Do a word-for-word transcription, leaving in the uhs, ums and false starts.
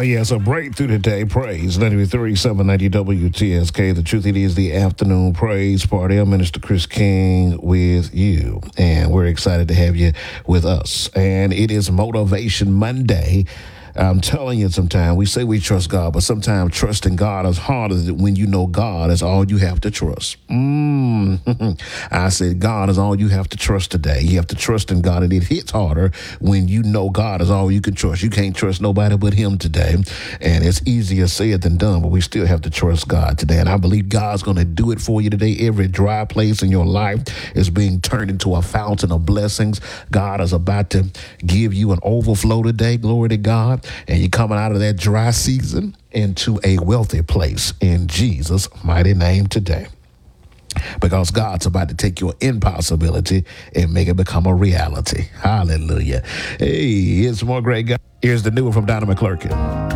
yes, a breakthrough today. Praise ninety-three seven ninety W T S K. The truth, it is the afternoon praise party. I'm Minister Chris King with you, and we're excited to have you with us. And it is Motivation Monday. I'm telling you, sometimes we say we trust God, but sometimes trusting God is harder when you know God is all you have to trust. Mm. I said God is all you have to trust today. You have to trust in God, and it hits harder when you know God is all you can trust. You can't trust nobody but him today, and it's easier said than done, but we still have to trust God today, and I believe God's going to do it for you today. Every dry place in your life is being turned into a fountain of blessings. God is about to give you an overflow today. Glory to God. And you're coming out of that dry season into a wealthy place in Jesus' mighty name today. Because God's about to take your impossibility and make it become a reality. Hallelujah. Hey, here's some more great God. Here's the new one from Donna McClurkin.